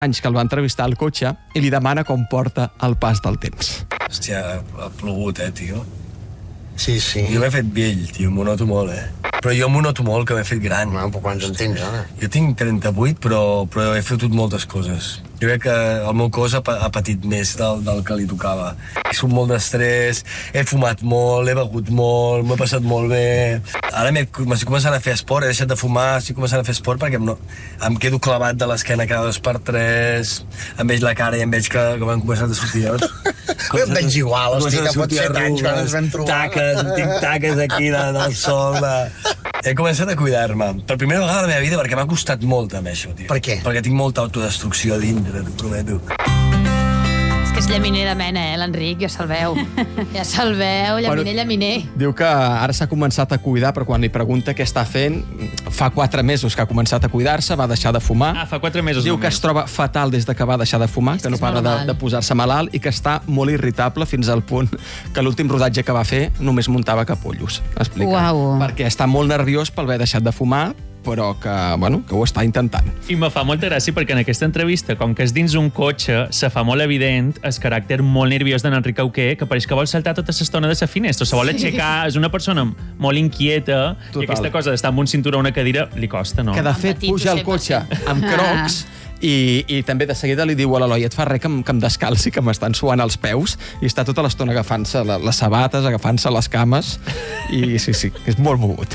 anys que el va entrevistar al cotxe i li demana com porta el pas del temps. Hòstia, ha plogut, tio. Sí. Jo m'he fet vell, tio, m'ho noto molt, Però jo m'ho noto molt, que m'he fet gran. No, però quants en tens, ara? Jo tinc 38, però he fotut moltes coses. Jo crec que el meu cos ha patit més del que li tocava. He sigut molt d'estrès, he fumat molt, he begut molt, m'ho he passat molt bé. Ara m'estic començant a fer esport, he deixat de fumar, estic començant a fer esport perquè em quedo clavat de l'esquena cada 2 per 3, em veig la cara i em veig que m'han començat a sortir em veig igual, hosti, que pot 7 anys quan ens vam trobar. Tinc taques aquí del sol. He començat a cuidar-me. Per primera vegada a la meva vida, perquè m'ha costat molt també això, tio. Per què? Perquè tinc molta autodestrucció a dintre, t'ho prometo. És que és llaminer de mena, l'Enric, ja se'l veu. Ja se'l veu, llaminer. Diu que ara s'ha començat a cuidar, però quan li pregunta què està fent, fa 4 mesos que ha començat a cuidar-se, va deixar de fumar. Fa 4 mesos Diu només. que es troba fatal des de que va deixar de fumar, que no para de posar-se malalt i que està molt irritable fins al punt que l'últim rodatge que va fer només muntava capullos, explica. Uau. Perquè està molt nerviós per haver deixat de fumar, però que ho està intentant. I me fa molta gràcia perquè en aquesta entrevista, com que és dins un cotxe, se fa molt evident el caràcter molt nerviós d'en Enric Auqué, que pareix que vol saltar tota l'estona de la finestra, se vol aixecar, és una persona molt inquieta, i aquesta cosa d'estar amb un cinturó o una cadira li costa, no? Que de fet puja al cotxe amb crocs i també de seguida li diu a l'Eloi, et fa res que em descalci, que m'estan suant els peus, i està tota l'estona agafant-se les sabates, agafant-se les cames, i sí, és molt mogut.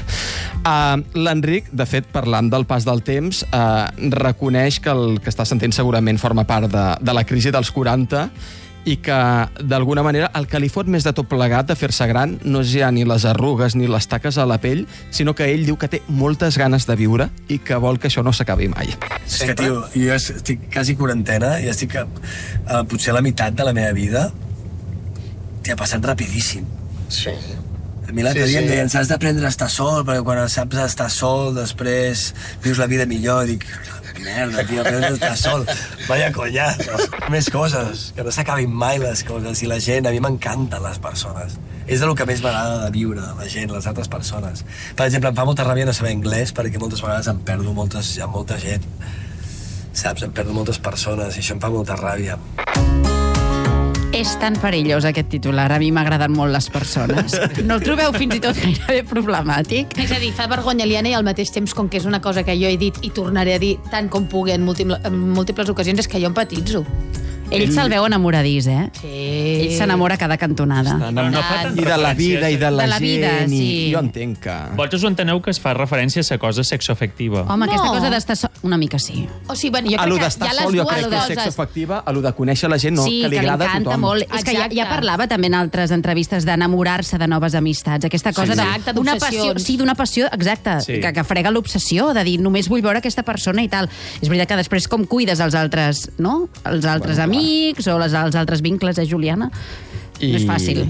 L'Enric, de fet, parlant del pas del temps, reconeix que el que està sentint segurament forma part de la crisi dels 40 i que, d'alguna manera, el que li fot més de tot plegat de fer-se gran no és ja ni les arrugues ni les taques a la pell, sinó que ell diu que té moltes ganes de viure i que vol que això no s'acabi mai. És que, tio, jo estic quasi quarantena i estic potser a la meitat de la meva vida. T'ha passat rapidíssim. Sí. A mi l'altre dia em deien, s'has d'aprendre a estar sol, perquè quan saps estar sol, després vius la vida millor. I dic, merda, tio, aprendre a estar sol. Vaya conya. Més coses, que no s'acabin mai les coses. I la gent, a mi m'encanten les persones. És del que més m'agrada de viure, la gent, les altres persones. Per exemple, em fa molta ràbia no saber anglès, perquè moltes vegades em perdo molta gent. Saps? Em perdo moltes persones i això em fa molta ràbia. És tan perillós aquest titular. A mi m'agraden molt les persones. No el trobeu fins i tot gairebé problemàtic? És a dir, fa vergonya aliena i al mateix temps, com que és una cosa que jo he dit i tornaré a dir tant com pugui en múltiples ocasions, és que jo empatitzo. Ell se'l veu enamoradís, Sí. Ell s'enamora cada cantonada. I de la vida i de la gent. Sí. Jo entenc que... Vosaltres ho enteneu que es fa referència a la cosa sexoafectiva? Home, aquesta cosa d'estar sol... Una mica sí. O sigui, bueno, jo A lo crec que d'estar hi ha les sol jo dues crec que és coses. sexoafectiva, a lo de conèixer la gent no, Sí, que li agrada a encanta tothom. molt. És que ja parlava també en altres entrevistes d'enamorar-se de noves amistats. Aquesta cosa Exacte, d'una d'obsessions. passió, sí, d'una passió, exacte, Sí. que frega l'obsessió, de dir només vull veure aquesta persona i tal. És veritat que després com cuides els altres, no? Els altres amics o els altres vincles, Juliana? No és fàcil.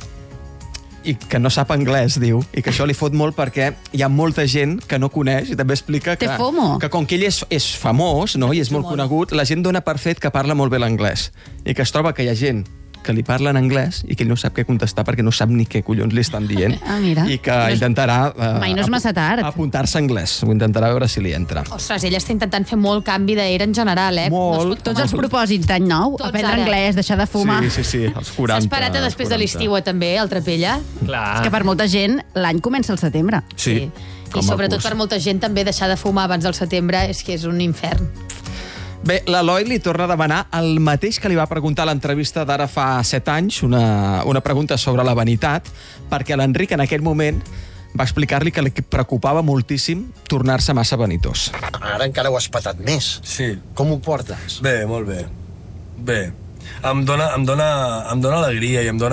I que no sap anglès, diu, i que això li fot molt perquè hi ha molta gent que no coneix i també explica Té FOMO. que com que ell és famós, no?, i és molt conegut, la gent dona per fet que parla molt bé l'anglès i que es troba que hi ha gent que li parla en anglès i que ell no sap què contestar perquè no sap ni què collons li estan dient. Mira. I que intentarà Mai no és massa tard. apuntar-se a anglès. Ho intentarà veure si li entra. Ostres, ella està intentant fer molt canvi d'era en general, Molt. Tots els propòsits d'any nou, Tots aprendre ara. anglès, deixar de fumar. Sí, els 40. S'ha esperat a després de l'estiu, també, el Trapella. Clar. És que per molta gent l'any comença al setembre. Sí. I sobretot per molta gent també deixar de fumar abans del setembre és que és un infern. Bé, l'Eloi li torna a demanar el mateix que li va preguntar a l'entrevista d'ara fa 7 anys, una pregunta sobre la vanitat, perquè l'Enric en aquell moment va explicar-li que li preocupava moltíssim tornar-se massa vanitós. Ara encara ho has patat més. Sí. Com ho portes? Bé, molt bé. Bé. Em dona alegria i em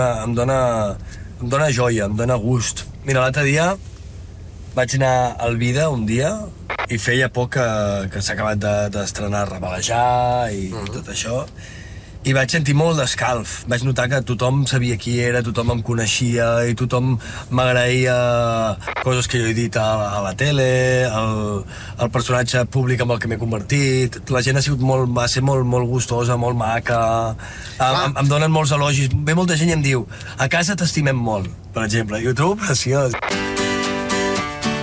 dona joia, em dona gust. Mira, l'altre dia vaig anar al Vida un dia i feia poc que s'ha acabat d'estrenar Rebelejar i tot això. I vaig sentir molt d'escalf. Vaig notar que tothom sabia qui era, tothom em coneixia i tothom m'agraïa coses que jo he dit a la tele, el personatge públic amb el que m'he convertit. La gent va ser molt gustosa, molt maca. Em donen molts elogis. Ve molta gent i em diu, a casa t'estimem molt, per exemple. I ho trobo preciós.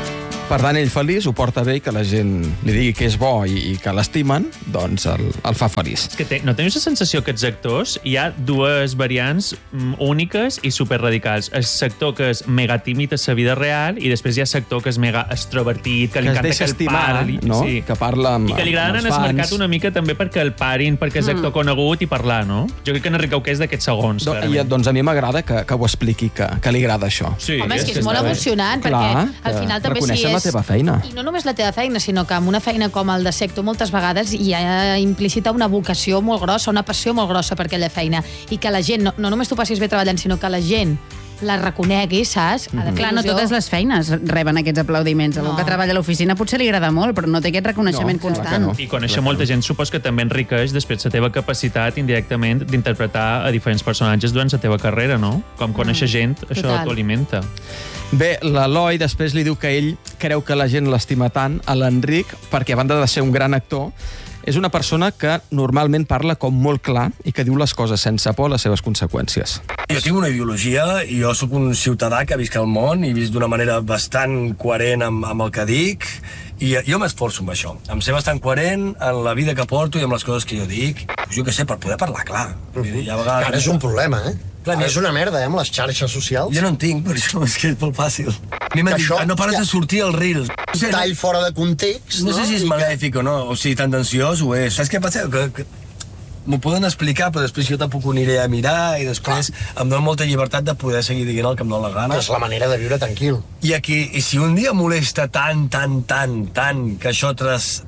Per tant, ell feliç, ho porta bé i que la gent li digui que és bo i que l'estimen, doncs el fa feliç. És que no teniu la sensació que els actors hi ha dues variants úniques i superradicals. El sector que és mega tímid a la vida real i després hi ha el sector que és mega extrovertit, que li encanta que el parli. No? Sí. Que parla amb, i que li agraden en el mercat una mica també perquè el parin, perquè és actor conegut i parlar, no? Jo crec que en Enric Auqué és d'aquests segons, clarament. Doncs a mi m'agrada que ho expliqui, que li agrada això. Sí, home, és que és molt emocionant, perquè al final també si és... la teva feina. I no només la teva feina, sinó que amb una feina com el de sector moltes vegades hi ha implícita una vocació molt grossa, una passió molt grossa per aquella feina. I que la gent, no només tu passis bé treballant, sinó que la gent la reconegui, saps? Clar, no totes les feines reben aquests aplaudiments. Algú que treballa a l'oficina potser li agrada molt, però no té aquest reconeixement constant. I conèixer molta gent supos que també enriqueix després la teva capacitat indirectament d'interpretar a diferents personatges durant la teva carrera, no? Com conèixer gent, això t'ho alimenta. Bé, l'Eloi després li diu que ell creu que la gent l'estima tant a l'Enric perquè, a banda de ser un gran actor, és una persona que normalment parla com molt clar i que diu les coses sense por a les seves conseqüències. Jo tinc una ideologia i jo sóc un ciutadà que visc al món i visc d'una manera bastant coherent amb el que dic i jo m'esforço amb això, amb ser bastant coherent en la vida que porto i amb les coses que jo dic. Jo què sé, per poder parlar clar. Ara és un problema, Ara és una merda, amb les xarxes socials. Jo no en tinc, per això és que és molt fàcil. A mi m'han dit, no pares de sortir als Reels. Un tall fora de context, no? No sé si és magnífic o no, o si tendenciós ho és. Saps què passa? Que m'ho poden explicar, però després jo tampoc ho aniré a mirar i després em dono molta llibertat de poder seguir dient el que em dóna la gana. És la manera de viure tranquil. I si un dia molesta tant que això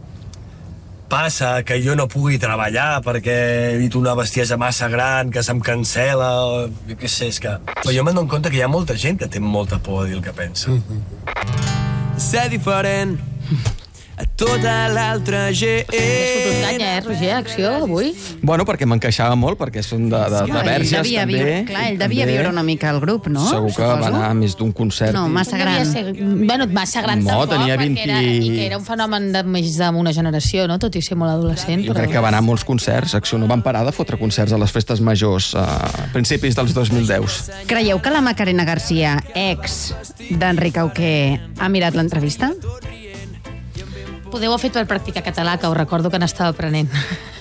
passa que jo no pugui treballar perquè he dit una bestiesa massa gran, que se'm cancela, o jo què sé, és que... Però jo m'adono compte que hi ha molta gent que té molta por de dir el que pensa. Ser diferent a tota l'altra gent. Has fotut canya, Roger, acció, avui? Bueno, perquè m'encaixava molt, perquè són de verges, també. Clar, ell devia viure una mica al grup, no? Segur que va anar a més d'un concert. No, massa gran. Massa gran no, tampoc, tenia 20... i que era un fenomen de més d'una generació, no? Tot i ser molt adolescent. Jo crec que va anar a molts concerts. Acció no van parar de fotre concerts a les festes majors a principis dels 2010. Creieu que la Macarena García, ex d'Enric Auqué, ha mirat l'entrevista? Podeu haver fet per practicar català, que ho recordo que n'estava aprenent.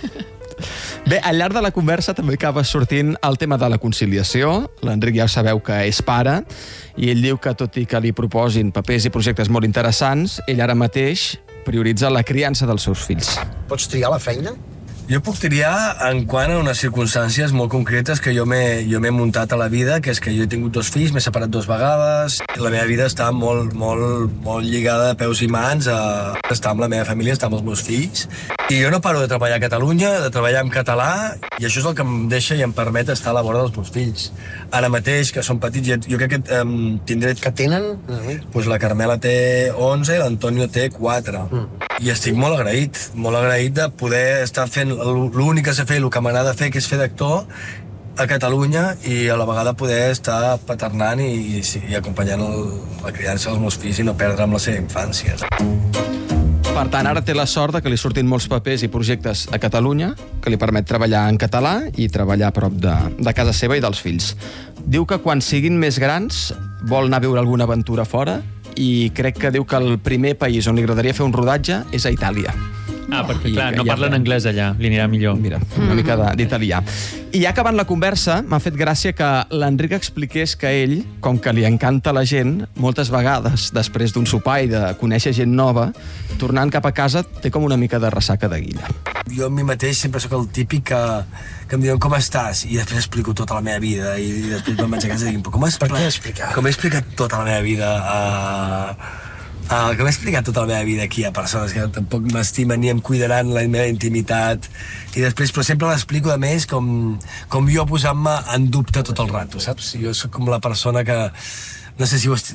Bé, al llarg de la conversa també acaba sortint el tema de la conciliació. L'Enric ja sabeu que és pare i ell diu que tot i que li proposin papers i projectes molt interessants, ell ara mateix prioritza la criança dels seus fills. Pots triar la feina? Jo puc triar en quant a unes circumstàncies molt concretes que jo m'he muntat a la vida, que és que jo he tingut 2 fills, m'he separat 2 vegades, i la meva vida està molt lligada de peus i mans a estar amb la meva família, estar amb els meus fills. I jo no paro de treballar a Catalunya, de treballar en català, i això és el que em deixa i em permet estar a la vora dels meus fills. Ara mateix, que són petits, jo crec que tindré... Que tenen? Pues la Carmela té 11 i l'Antonio té 4. I estic molt agraït de poder estar fent l'únic que sé fer, el que m'agrada fer, que és fer d'actor a Catalunya i a la vegada poder estar paternant i acompanyant la criança dels meus fills i no perdre amb la seva infància. Per tant, ara té la sort de que li surtin molts papers i projectes a Catalunya, que li permet treballar en català i treballar a prop de casa seva i dels fills. Diu que quan siguin més grans vol anar a viure alguna aventura fora i crec que diu que el primer país on li agradaria fer un rodatge és a Itàlia. Perquè clar, no parlen anglès allà, li anirà millor. Mira, una mica d'italià. I ja acabant la conversa, m'ha fet gràcia que l'Enric expliqués que ell, com que li encanta la gent, moltes vegades, després d'un sopar i de conèixer gent nova, tornant cap a casa, té com una mica de ressaca de guilla. Jo a mi mateix sempre sóc el típic que em diuen com estàs i després explico tota la meva vida i després me'n vaig a casa i dic, com he explicat tota la meva vida que m'he explicat tota la meva vida aquí a persones que tampoc m'estimen ni em cuidaran la meva intimitat i després, però sempre l'explico a més com jo posant-me en dubte tot el rato, saps? Jo sóc com la persona que no sé si ho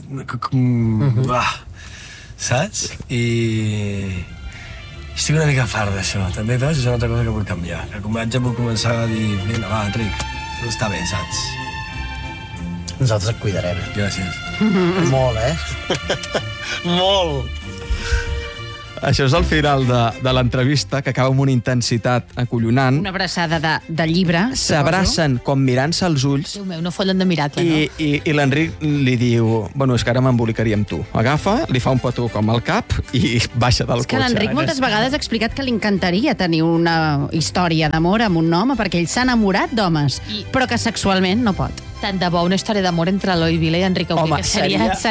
saps? I estic una mica fart d'això, també veus? És una altra cosa que vull canviar, que vull començar a dir, vinga, va, Enric, tot està bé, saps? Nosaltres et cuidarem. Gràcies. Molt, Molt. Això és el final de l'entrevista, que acaba amb una intensitat acollonant. Una abraçada de llibre. S'abracen com mirant-se als ulls. Déu meu, no follen de miracle, no? I l'Enric li diu, bueno, és que ara m'embolicaria amb tu. Agafa, li fa un petó com al cap i baixa del És que cotxe. l'Enric moltes vegades ha explicat que li encantaria tenir una història d'amor amb un home perquè ell s'ha enamorat d'homes, però que sexualment no pot. Tant de bo una història d'amor entre Eloi Vila i Enric Auqué, Home, que seria seria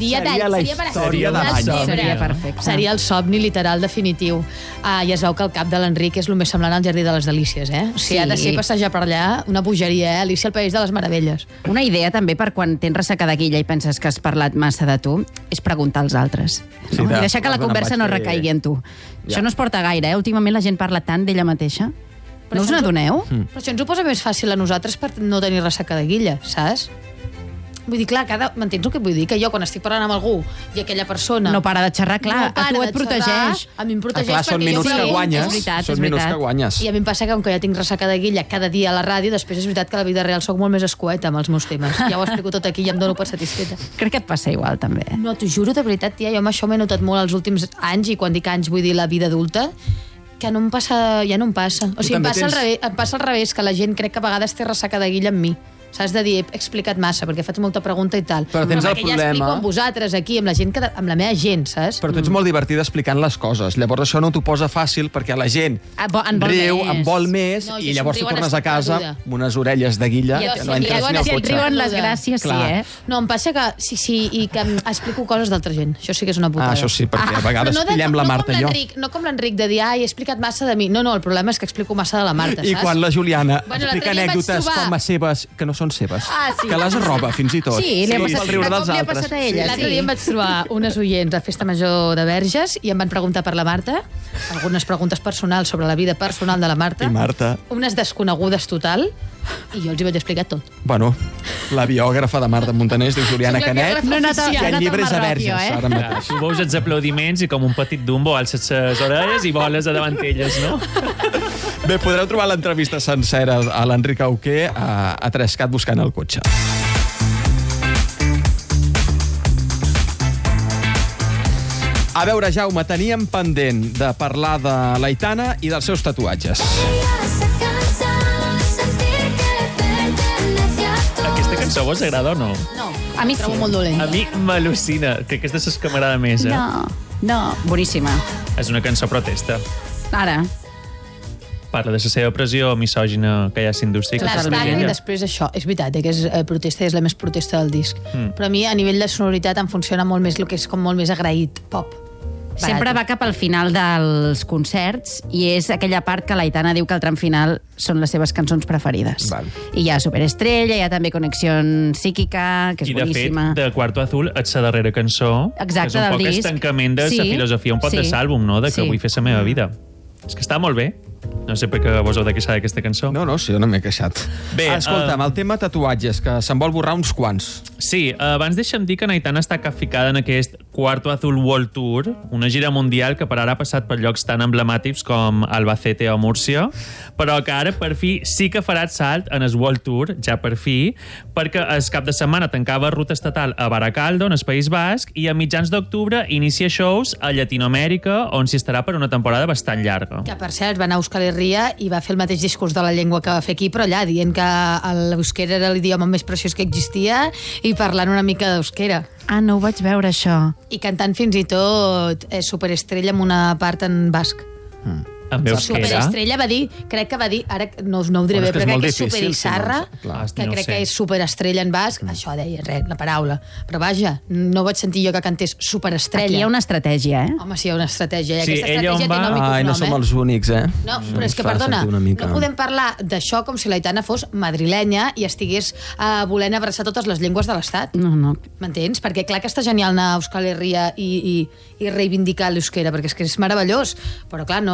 la història de l'any. Seria perfecte. Seria el somni literal definitiu. I es veu que el cap de l'Enric és el més semblant al Jardí de les Delícies, eh? O sigui, Sí. ha de ser passejar per allà una bogeria, Alicia al País de les Meravelles. Una idea també per quan tens ressaca de guilla i penses que has parlat massa de tu és preguntar als altres. Sí, No? de- I deixar que la perdona, conversa vaig no fer- recaigui en tu. Ja. Això no es porta gaire, eh? Últimament la gent parla tant d'ella mateixa. No us n'adoneu? Però això ens ho posa més fàcil a nosaltres per no tenir ressaca de guilla, saps? Vull dir, clar, m'entens el que vull dir? Que jo, quan estic parlant amb algú i aquella persona... No para de xerrar, clar, no para a tu de et protegeix. xerrar, a mi em protegeix Clar, són perquè minuts jo que sé- guanyes. És veritat, Són és minuts veritat. que guanyes. I a mi em passa que, com que ja tinc ressaca de guilla cada dia a la ràdio, després és veritat que a la vida real sóc molt més escueta amb els meus temes. Ja ho explico tot aquí i em dono per satisfeta. Crec que et passa igual, també. No, t'ho juro, de veritat, tia, jo amb això m'he notat molt els últims anys, i quan dic anys vull dir la vida adulta, que no em passa, ja no em passa. O sigui, també em passa al revés, que la gent crec que a vegades té ressaca de guilla amb mi. Saps? De dir, he explicat massa, perquè faig molta pregunta i tal. Però tens el perquè ja problema- explico amb vosaltres aquí, amb la gent, amb la meva gent, saps? Però tu ets molt divertida explicant les coses. Llavors això no t'ho posa fàcil perquè la gent En vol riu, més. en vol més, No, jo i llavors tu somriuen tornes a casa estupenda. amb unes orelles de guilla Jo que sí, no entres diuen ni al Si et cotxe. riuen les gràcies, sí, Clar. eh? No, em passa que sí, i que explico coses d'altra gent. Això sí que és una putada. Això sí, perquè a vegades Però pillem la Marta i jo. No com l'Enric de dir, ai, he explicat massa de mi. No, el problema és que explico massa de la Marta, I saps? quan la Juliana Bueno, explica l'altre dia em vaig anècdotes trobar- com a seves, que no són seves, Ah, sí. que les roba fins i tot. Sí, li ha passat, pel riure de dels cop li ha altres. passat a ella. L'altre dia em vaig trobar unes oients a Festa Major de Verges i em van preguntar per la Marta, algunes preguntes personals sobre la vida personal de la Marta. I Marta, Unes desconegudes total, i jo els hi vaig explicar tot. bueno, la biògrafa de Marta Montaner es diu Juliana Soc la Canet, biògrafa No he anat a- i he anat el al llibre és a Marroquio, Verges, ara Clar, mateix. tu veus els aplaudiments i com un petit Dumbo alces les orelles i voles a davant elles, no? Bé, podreu trobar l'entrevista sencera a l'Enric Auqué a 3cat buscant el cotxe. A veure, Jaume, teníem pendent de parlar de l'Aitana i dels seus tatuatges. Aquesta cançó vos agrada o no? No, A mi trobo sí. molt dolent. A mi m'al·lucina, que aquesta és la que m'agrada més, eh? No, boníssima. És una cançó protesta. Ara. Parla de la seva pressió misògina que hi ha a la indústria. Clar, que està està i ella. després això. És veritat, que és protesta, és la més protesta del disc. Però a mi, a nivell de sonoritat, em funciona molt més el que és com molt més agraït, pop. Sempre va cap al final dels concerts i és aquella part que l'Aitana diu que el tram final són les seves cançons preferides. Val. I hi ha Superestrella, hi ha també Connexió Psíquica, que és I, de boníssima. fet, de Cuarto Azul és la darrera cançó, Exacte, que és un del poc disc. el tancament de la Sí, filosofia un poc sí, de l'àlbum, no? De que sí. vull fer la meva vida. És que està molt bé. No sé per què vos heu de queixar d'aquesta cançó. No, sí, jo no m'he queixat. Bé, Escolta'm, el tema tatuatges, que se'n vol borrar uns quants. Sí, abans deixa'm dir que Aitana està capficada en aquest Cuarto Azul World Tour, una gira mundial que per ara ha passat per llocs tan emblemàtics com Albacete o Múrcia, però que ara per fi sí que farà el salt en el World Tour, ja per fi, perquè el cap de setmana tancava ruta estatal a Baracaldo, en el País Basc, i a mitjans d'octubre inicia shows a Llatinoamèrica, on s'hi estarà per una temporada bastant llarga. Que, per cert, va anar a Euskal Herria i va fer el mateix discurs de la llengua que va fer aquí, però allà, dient que l'euskera era l'idioma més preciós que existia i parlant una mica d'euskera. Ah, no ho vaig veure, això. I cantant fins i tot Superestrella amb una part en basc. En veus que era? Superestrella va dir, crec que va dir, ara no ho diré Bueno, bé, és que és però crec molt que és difícil, Superissarra, si no, clar. que No ho crec sé. que és Superestrella en basc, això deia, res, la paraula. Però vaja, no vaig sentir jo que cantés Superestrella. Aquí hi ha una estratègia, eh? Home, sí, hi ha una estratègia. I Sí, aquesta ella on estratègia té va- nom i Ai, no cognom, som els únics, eh? No, Això però és ens que, fa perdona, sentir una mica. no podem parlar d'això com si l'Aitana fos madrilenya i estigués volent abraçar totes les llengües de l'Estat. No. M'entens? Perquè clar que està genial anar a Euskal Herria i reivindicar l'euskera, perquè és que és meravellós, però clar, no és la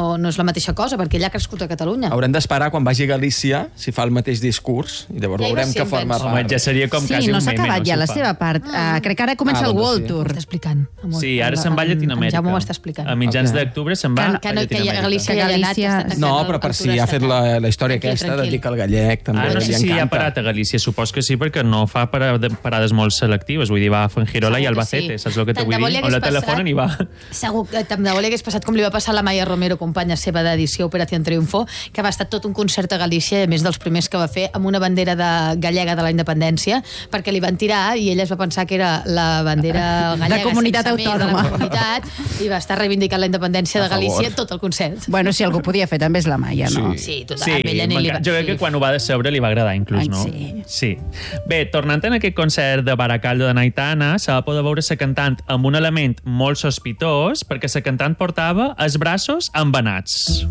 la mateixa cosa, perquè ella ha crescut a Catalunya. Haurem d'esperar quan vagi a Galícia si fa el mateix discurs i llavors veurem que forma part. Home, ja seria com quasi un meme. Sí, no s'ha acabat ja la seva part. Crec que ara comença el World Tour. M'ho està explicant. Sí, ara se'n va a Llatinoamèrica. Ja m'ho està explicant. A mitjans d'octubre se'n va a Llatinoamèrica. Galícia ja ha anat. No, però per si ha fet la història aquesta, dedica al gallec, també no sé si ha parat a Galícia, supos que sí, perquè no fa parades molt selectives, vull dir, va a Fuengirola i Albacete, saps el que te vull dir? On la telefonen i va. Segur que tant de bo li hagués passat com li va passar a la Maia Romero, companya seva d'edició Operació Triunfo, que va estar tot un concert a Galícia, a més dels primers que va fer, amb una bandera gallega de la independència, perquè li van tirar i ella es va pensar que era la bandera gallega de comunitat autònoma. I va estar reivindicant la independència de Galícia tot el concert. Bueno, si algú podia fer també és la Maia, no? Sí, totalment. Jo crec que quan ho va decebre li va agradar inclús, no? Sí. Bé, tornant en aquest concert de Baracaldo de Aitana, se va poder veure la cantant amb un element molt sospitós, perquè la cantant portava els braços embenats.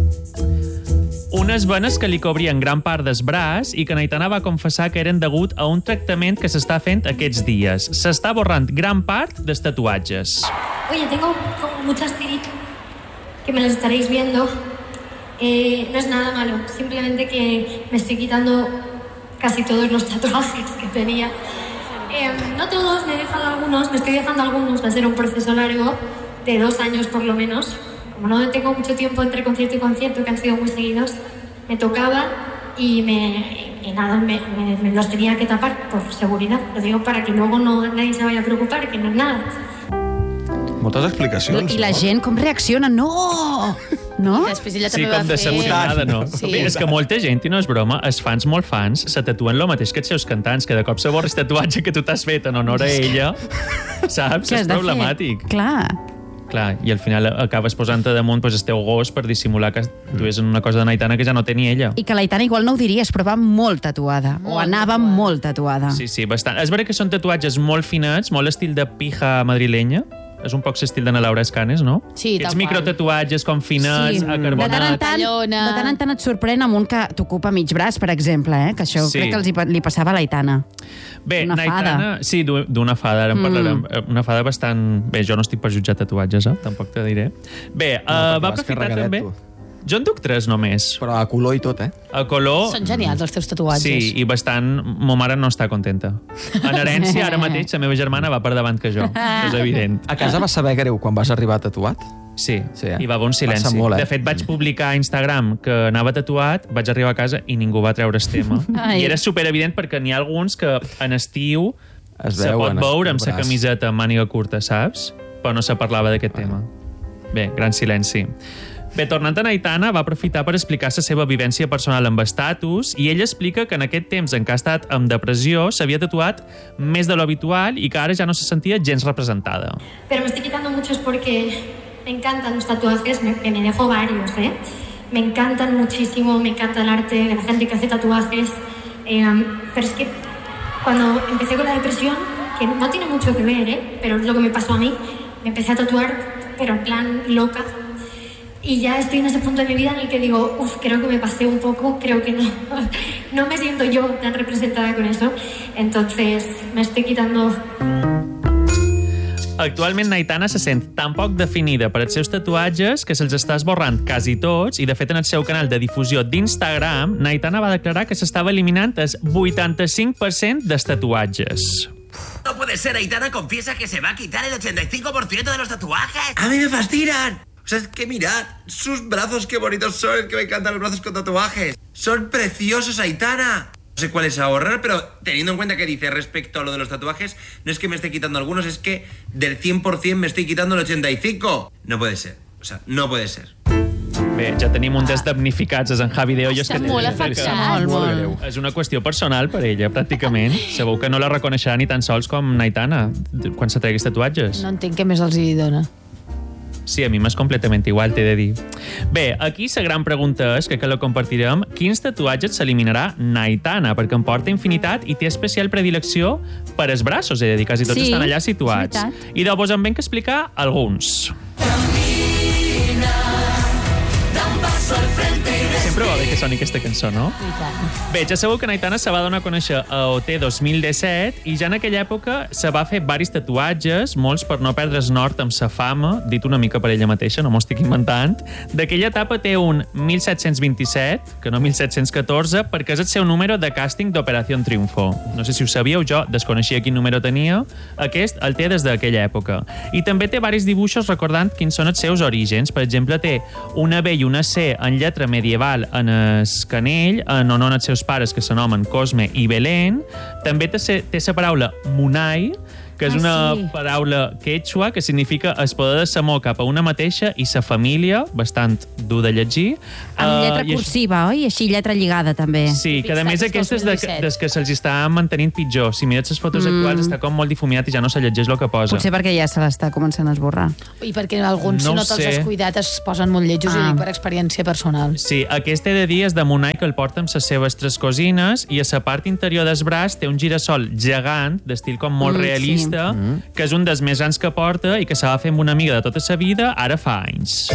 Unes venes que li cobrien gran part del braç i que Aitana va confessar que eren degut a un tractament que s'està fent aquests dies. S'està borrant gran part dels tatuatges. Oye, tengo muchas tiritas que me las estaréis viendo. No es nada malo, simplemente que me estoy quitando casi todos los tatuajes que tenía. No todos, me estoy dejando algunos, va a ser un proceso largo, de 2 años por lo menos. Como no tengo mucho tiempo entre concierto y concierto, que han sido muy seguidos, me tocaba y me los tenía que tapar por seguridad. Lo digo para que luego nadie se vaya a preocupar, que no es nada. Moltes explicacions. I la gent com reacciona? No! No? Després ella Sí, també va com de fer... sabotada, no? Sí. Bé, és que molta gent, i no és broma, els fans molt fans se tatuen el mateix que els seus cantants, que de cop se borres tatuatge que tu t'has fet en honor a ella, saps? És problemàtic. Clar, i al final acabes posant-te damunt el teu gos per dissimular que tu és una cosa de Aitana que ja no tenia ella. I que l'Aitana igual no ho diries, però va molt tatuada. O anava molt tatuada. Sí, bastant. És veritat que són tatuatges molt finats, molt estil de pija madrilenya. És un poc l'estil d'Anna Laura Escanes, no? Sí, tal qual. Microtatuatges com finats, acarbonats. De tant en tant et sorprèn amb un que t'ocupa mig braç, per exemple, que això crec que li passava a l'Aitana. Bé, Aitana... Sí, d'una fada, ara en parlarem. Una fada bastant... Bé, jo no estic per jutjar tatuatges, tampoc te diré. Bé, va aprofitar també... Jo en duc 3 només. Però a color i tot, A color... Són genials, els teus tatuatges. Sí, i bastant... Mo mare no està contenta. En herència, ara mateix, la meva germana va per davant que jo. És evident. A casa vas saber greu quan vas arribar tatuat? Sí, hi va haver un silenci. De fet, vaig publicar a Instagram que anava tatuat, vaig arribar a casa i ningú va treure el tema. I era superevident perquè n'hi ha alguns que en estiu se pot veure amb la camiseta amb màniga curta, saps? Però no se parlava d'aquest tema. Bé, gran silenci. Bé, tornant a Aitana, va aprofitar per explicar la seva vivència personal amb estatus i ella explica que en aquest temps en què ha estat amb depressió s'havia tatuat més de lo habitual i que ara ja no se sentia gens representada. Pero me estoy quitando muchos porque me encantan los tatuajes, me dejo varios, Me encantan muchísimo, me encanta el arte de la gente que hace tatuajes. Pero es que cuando empecé con la depresión, que no tiene mucho que ver, pero es lo que me pasó a mí, me empecé a tatuar, pero en plan loca. Y ya estoy en ese punto de mi vida en el que digo, creo que me pasé un poco, creo que no me siento yo tan representada con eso, entonces me estoy quitando... Actualment Aitana se sent tan poc definida per els seus tatuatges que se'ls està esborrant quasi tots i de fet en el seu canal de difusió d'Instagram Aitana va declarar que s'estava eliminant el 85% dels tatuatges. No puede ser, Aitana confiesa que se va a quitar el 85% de los tatuajes. ¡A mí me fascinan! O sea, es que mirad, sus brazos qué bonitos son, que me encantan los brazos con tatuajes. Son preciosos, Aitana. No sé cuál es ahorrar, pero teniendo en cuenta que dice respecto a lo de los tatuajes, no es que me esté quitando algunos, es que del 100% me estoy quitando el 85%. No puede ser, o sea, no puede ser. Bé, ja tenim un dels damnificats, és en Javi de Hoyos. Està molt afectat. Molt. És una qüestió personal per ella, pràcticament. Segur que no la reconeixerà ni tan sols com Aitana quan se treguis tatuatges. No entenc què més els hi dona. Sí, a mi m'és completament igual, t'he de dir. Bé, aquí la gran pregunta és, que la compartirem, quins tatuatges s'eliminarà Aitana? Perquè en porta infinitat i té especial predilecció per els braços, és a dir, quasi tots estan allà situats. I llavors em ven que explicar alguns. Camina, da un paso al frente y Sempre va bé que soni aquesta cançó, no? I tant. Bé, ja sabeu que Aitana se va donar a conèixer a OT 2017 i ja en aquella època se va fer varis tatuatges, molts per no perdre's nord amb sa fama, dit una mica per ella mateixa, no m'ho estic inventant. D'aquella etapa té un 1727, que no 1714, perquè és el seu número de càsting d'Operació Triunfo. No sé si ho sabíeu, jo desconeixia quin número tenia. Aquest el té des d'aquella època. I també té varis dibuixos recordant quins són els seus orígens. Per exemple, té una B i una C en lletra medieval en el canell, en honor als seus pares que s'anomen Cosme i Belén. També té la paraula Munai, que és una paraula quechua que significa el poder de l'amor cap a una mateixa i sa família, bastant dur de llegir. Amb lletra cursiva, oi? Així lletra lligada, també. Sí, que a més aquesta és des que se'ls està mantenint pitjor. Si mires les fotos actuals està com molt difuminat i ja no se llegeix el que posa. Potser perquè ja se l'està començant a esborrar. I perquè alguns, si no te'ls has cuidat, es posen molt lletjos, i dic per experiència personal. Sí, aquest he de dir és de Munai, que el porta amb les seves 3 cosines, i a la part interior del braç té un girassol gegant, d'estil com molt realista, que és un dels més grans que porta i que se va fer amb una amiga de tota sa vida ara fa anys.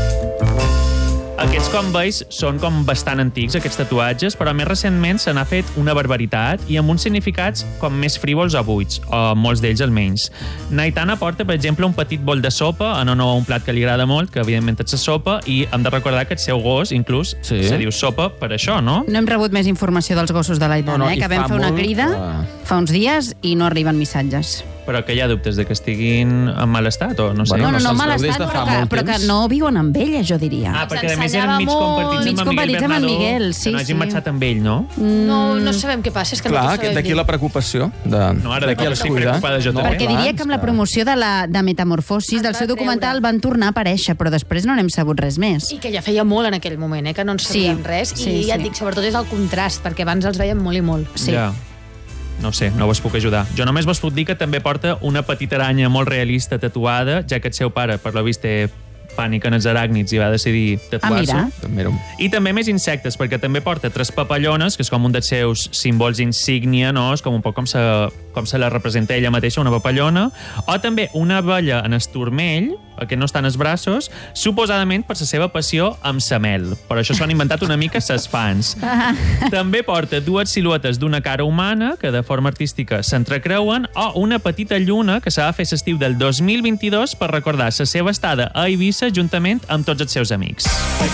Aquests, com veus, són com bastant antics, aquests tatuatges, però més recentment se n'ha fet una barbaritat i amb uns significats com més frívols o buits, o molts d'ells almenys. Aitana porta, per exemple, un petit bol de sopa en honor a un plat que li agrada molt, que evidentment és la sopa, i hem de recordar que el seu gos, inclús, se diu sopa per això, no? No hem rebut més informació dels gossos de l'Aitana, que vam fer una crida fa uns dies i no arriben missatges. Però que hi ha dubtes de que estiguin en mal estat, o no sé? No, en mal estat, però que no viuen amb ella, jo diria. Perquè a més eren mig compartits amb en Miguel Bernadó, que no hagin marxat amb ell, no? No sabem què passa, és que no ho sabem dir. D'aquí la preocupació. No, ara de qui estic preocupada jo també. Perquè diria que amb la promoció de Metamorfosis, del seu documental, van tornar a aparèixer, però després no n'hem sabut res més. I que ja feia molt en aquell moment, que no en sabíem res, i ja et dic, sobretot és el contrast, perquè abans els veiem molt i molt. Ja. No sé, no vos puc ajudar. Jo només vos puc dir que també porta una petita aranya molt realista tatuada, ja que el seu pare, per lo vist, té pànic en els aràcnids i va decidir tatuar-s'ho. I també més insectes, perquè també porta 3 papallones, que és com un dels seus símbols insígnia, no? És com un poc com se la representa ella mateixa, una papallona. O també una abella en el turmell, que no està en els braços, suposadament per la seva passió amb sa mel. Per això s'ho han inventat una mica ses fans. També porta 2 siluetes d'una cara humana, que de forma artística s'entrecreuen, o una petita lluna que s'ha de fer l'estiu del 2022 per recordar la seva estada a Eivissa juntament amb tots els seus amics.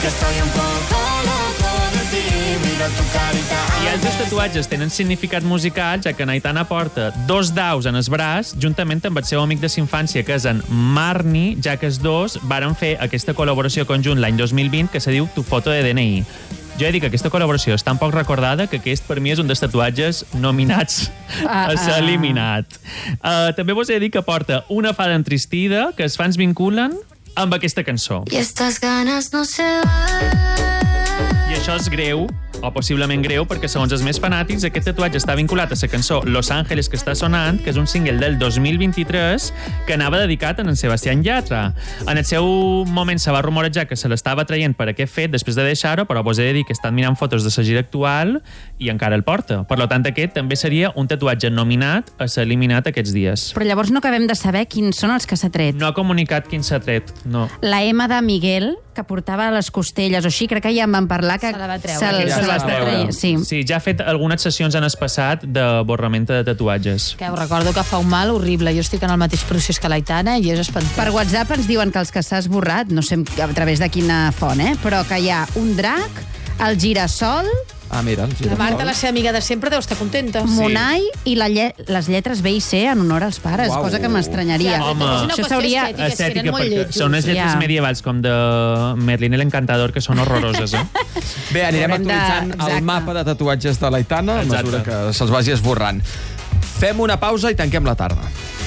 I els dos tatuatges tenen significat musical, ja que Aitana porta 2 daus en el braç, juntament amb el seu amic de infància, que és en Marni, ja que els dos varen fer aquesta col·laboració conjunt l'any 2020, que se diu Tu foto de DNI. Jo he dit que aquesta col·laboració és tan poc recordada que aquest, per mi, és un dels tatuatges nominats a ser eliminat. També vos he de dir que porta una fada entristida, que els fans vinculen amb aquesta cançó. I estas ganas no se van. I això és greu, o possiblement greu, perquè segons els més fanàtics aquest tatuatge està vinculat a la cançó Los Ángeles, que està sonant, que és un single del 2023 que anava dedicat a en Sebastián Yatra. En el seu moment se va rumorejar que se l'estava traient per aquest fet després de deixar-ho, però vos he de dir que estan mirant fotos de la gira actual i encara el porta. Per tant, aquest també seria un tatuatge nominat a ser eliminat aquests dies. Però llavors no acabem de saber quins són els que s'ha tret. No ha comunicat quin s'ha tret, no. La M de Miguel, que portava a les costelles o així, crec que ja en van parlar, que se la va treure. Se la va treure. Sí, ja ha fet algunes sessions en el passat de borramenta de tatuatges. Que us recordo que fa un mal horrible. Jo estic en el mateix procés que l'Aitana i és espantós. Per WhatsApp ens diuen que els que s'ha esborrat, no sé a través de quina font, però que hi ha un drac, el girassol... Ah, mira, el girassol. La Marta, la seva amiga de sempre, deu estar contenta. Munai i les lletres B i C en honor als pares, cosa que m'estranyaria. Home, això s'hauria... Estètica, perquè són unes lletres medievals com de Merlin l'Encantador, que són horroroses, Bé, anirem actualitzant el mapa de tatuatges de l'Aitana a mesura que se'ls vagi esborrant. Fem una pausa i tanquem la tarda.